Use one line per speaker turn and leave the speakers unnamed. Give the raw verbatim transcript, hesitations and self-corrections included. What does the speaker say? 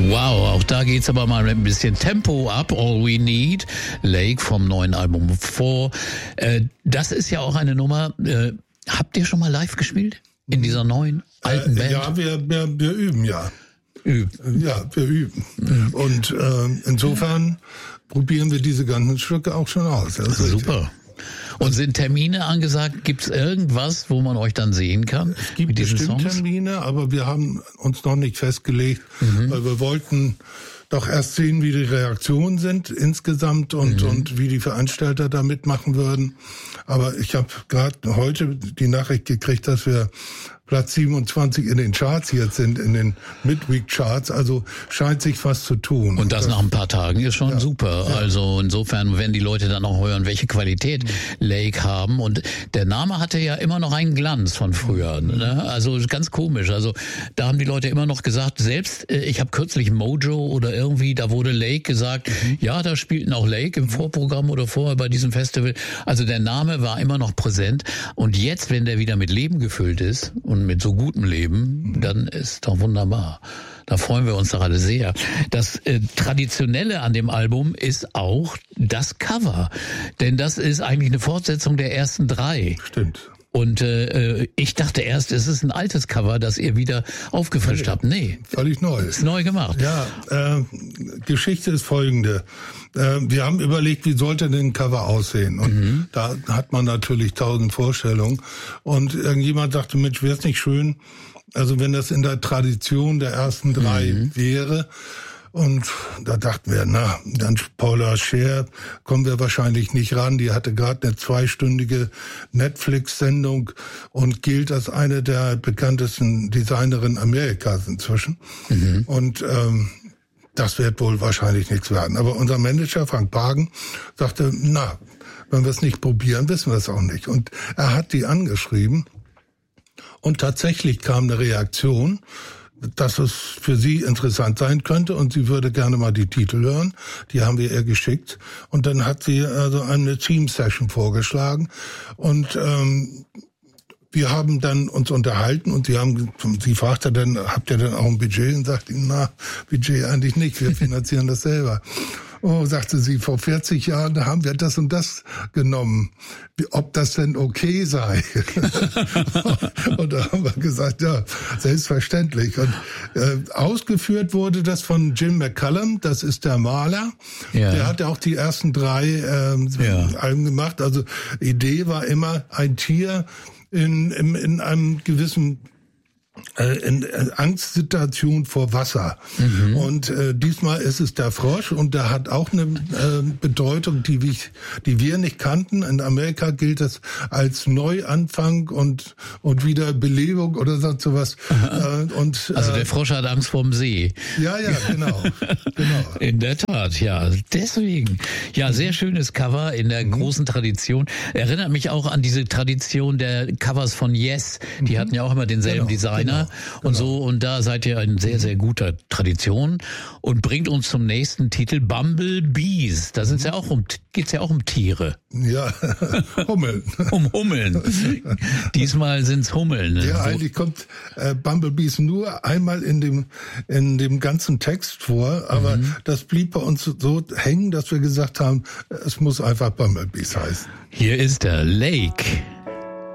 Wow, auch da geht's aber mal mit ein bisschen Tempo ab. All We Need, Lake vom neuen Album Four. Äh, das ist ja auch eine Nummer. Äh, habt ihr schon mal live gespielt? In dieser neuen, alten
äh,
Band?
Ja, wir, wir, wir üben, ja.
Üben.
Ja, wir üben. Mhm. Und äh, insofern probieren wir diese ganzen Stücke auch schon aus. Das ist
Super.
Richtig.
Und sind Termine angesagt? Gibt's irgendwas, wo man euch dann sehen kann?
Es gibt
mit diesen
bestimmt
Songs?
Termine, aber wir haben uns noch nicht festgelegt,
Mhm.
weil wir wollten doch erst sehen, wie die Reaktionen sind insgesamt und,
Mhm.
und wie die Veranstalter da mitmachen würden. Aber ich habe gerade heute die Nachricht gekriegt, dass wir Platz siebenundzwanzig in den Charts jetzt sind, in den Midweek-Charts. Also scheint sich was zu tun.
Und das, das nach ein paar Tagen ist schon
ja,
super.
Ja.
Also insofern werden die Leute dann auch hören, welche Qualität mhm. Lake haben. Und der Name hatte ja immer noch einen Glanz von früher. Ne? Also ganz komisch. Also da haben die Leute immer noch gesagt, selbst äh, ich habe kürzlich Mojo oder irgendwie, da wurde Lake gesagt, mhm. ja, da spielten auch Lake im Vorprogramm oder vorher bei diesem Festival. Also der Name war immer noch präsent. Und jetzt, wenn der wieder mit Leben gefüllt ist und mit so gutem Leben, dann ist doch wunderbar. Da freuen wir uns doch alle sehr. Das äh, Traditionelle an dem Album ist auch das Cover. Denn das ist eigentlich eine Fortsetzung der ersten drei.
Stimmt.
Und äh, ich dachte erst, es ist ein altes Cover, das ihr wieder aufgefrischt nee, habt. Nee.
Völlig neu.
Ist neu gemacht.
Ja, äh, Geschichte ist folgende. Äh, wir haben überlegt, wie sollte denn ein Cover aussehen? Und mhm. da hat man natürlich tausend Vorstellungen. Und irgendjemand sagte, Mensch, wäre es nicht schön, also wenn das in der Tradition der ersten drei mhm. wäre. Und da dachten wir, na, dann Paula Scher kommen wir wahrscheinlich nicht ran. Die hatte gerade eine zweistündige Netflix-Sendung und gilt als eine der bekanntesten Designerinnen Amerikas inzwischen. Mhm. Und ähm, das wird wohl wahrscheinlich nichts werden. Aber unser Manager Frank Pagen sagte, na, wenn wir es nicht probieren, wissen wir es auch nicht. Und er hat die angeschrieben und tatsächlich kam eine Reaktion, dass es für sie interessant sein könnte und sie würde gerne mal die Titel hören. Die haben wir ihr geschickt und dann hat sie also eine Team-Session vorgeschlagen und ähm, wir haben dann uns unterhalten und sie haben, sie fragte dann, habt ihr denn auch ein Budget? Und sagte, na, Budget eigentlich nicht, wir finanzieren das selber. Oh, sagte sie, vor vierzig Jahren haben wir das und das genommen. Ob das denn okay sei? Und da haben wir gesagt, ja, selbstverständlich. Und äh, ausgeführt wurde das von Jim McCallum, das ist der Maler. Ja. Der hat ja auch die ersten drei ähm, ja. Alben gemacht. Also Idee war immer ein Tier in, in, in einem gewissen in Angstsituation vor Wasser. Mhm. Und äh, diesmal ist es der Frosch und der hat auch eine äh, Bedeutung, die wir, die wir nicht kannten. In Amerika gilt das als Neuanfang und und Wiederbelebung oder so sowas. Äh, und,
also
äh,
der Frosch hat Angst vorm See.
Ja, ja, genau. genau.
In der Tat, ja. Deswegen. Ja, sehr schönes Cover in der mhm. großen Tradition. Erinnert mich auch an diese Tradition der Covers von Yes. Die mhm. hatten ja auch immer denselben
genau.
Designer. Genau, und genau. so, und da seid ihr in sehr, sehr guter Tradition und bringt uns zum nächsten Titel, Bumblebees. Da sind's ja auch um, geht's ja auch um Tiere.
Ja, Hummeln.
Um Hummeln. Diesmal sind's Hummeln.
Ja, eigentlich kommt äh, Bumblebees nur einmal in dem, in dem ganzen Text vor, aber mhm. das blieb bei uns so hängen, dass wir gesagt haben, es muss einfach Bumblebees heißen.
Hier ist der Lake.